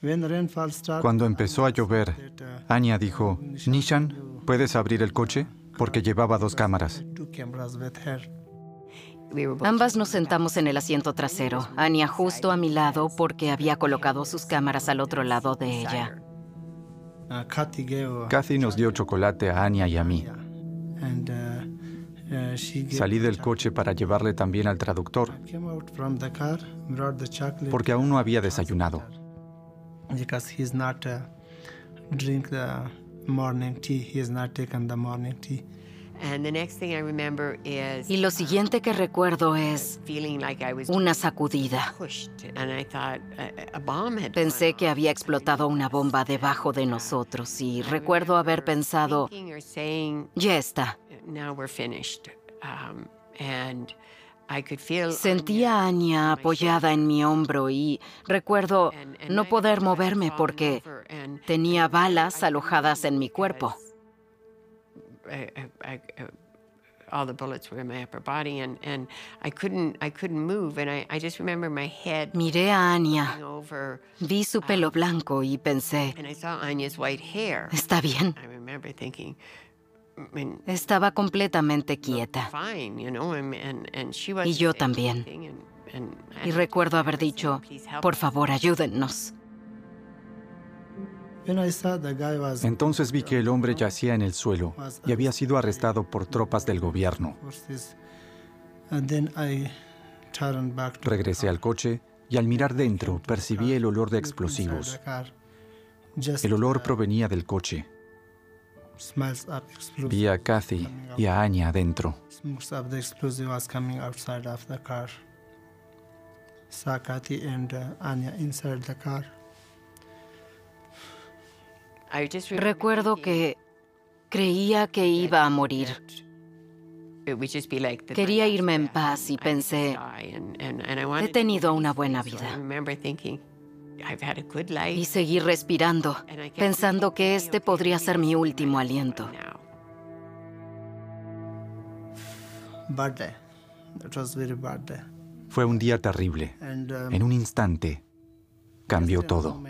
Cuando empezó a llover, Anya dijo, Nishan, ¿puedes abrir el coche? Porque llevaba 2 cámaras. Ambas nos sentamos en el asiento trasero, Anya justo a mi lado porque había colocado sus cámaras al otro lado de ella. Kathy nos dio chocolate a Anya y a mí. Salí del coche para llevarle también al traductor, porque aún no había desayunado. Y lo siguiente que recuerdo es una sacudida. Pensé que había explotado una bomba debajo de nosotros y recuerdo haber pensado, ya está. Sentía a Anya apoyada en mi hombro y recuerdo no poder moverme porque tenía balas alojadas en mi cuerpo. All the bullets were in my upper body, and I couldn't move, and I just remember my head. Miré a Anya, vi su pelo blanco y pensé, and I saw Anya's white hair. ¿Está bien? I remember thinking, Estaba completamente quieta. fine, you know, and she Y wasn't yo saying también. anything, and Y recuerdo haber dicho, por favor, ayúdennos. Entonces vi que el hombre yacía en el suelo y había sido arrestado por tropas del gobierno. Regresé al coche y al mirar dentro percibí el olor de explosivos. El olor provenía del coche. Vi a Kathy y a Anya adentro. Recuerdo que creía que iba a morir. Quería irme en paz y pensé, he tenido una buena vida. Y seguí respirando, pensando que este podría ser mi último aliento. Fue un día terrible. En un instante, cambió todo.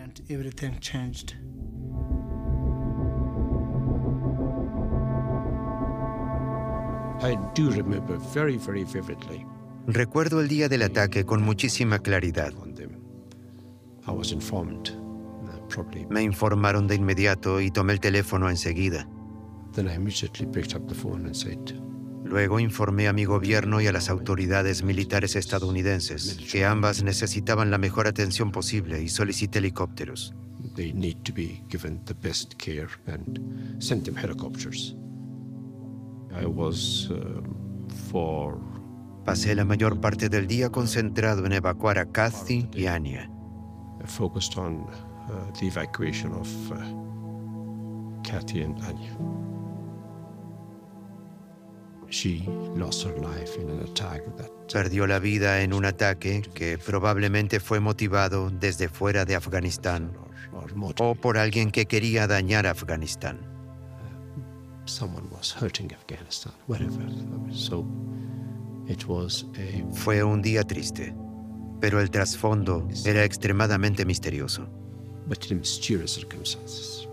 I do remember very, very vividly. Recuerdo el día del ataque con muchísima claridad. I was informed, probably. Me informaron de inmediato y tomé el teléfono enseguida. Then I immediately picked up the phone and said, Luego informé a mi gobierno y a las autoridades militares estadounidenses que ambas necesitaban la mejor atención posible y solicité helicópteros. they need to be given the best care and sent them helicopters. I was Pasé la mayor parte del día concentrado en evacuar a Kathy y Anya. focused on the evacuation of Kathy and Anya. She lost her life in an attack that Perdió la vida en un ataque que probablemente fue motivado desde fuera de Afganistán o por alguien que quería dañar a Afganistán. someone was hurting Afghanistan, whatever. So it was Fue un día triste, pero el trasfondo era extremadamente misterioso. but in mysterious circumstances.